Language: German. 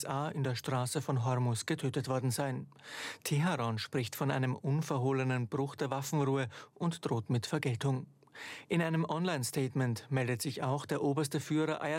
in der Straße von Hormuz getötet worden sein. Teheran spricht von einem unverhohlenen Bruch der Waffenruhe und droht mit Vergeltung. In einem Online-Statement meldet sich auch der oberste Führer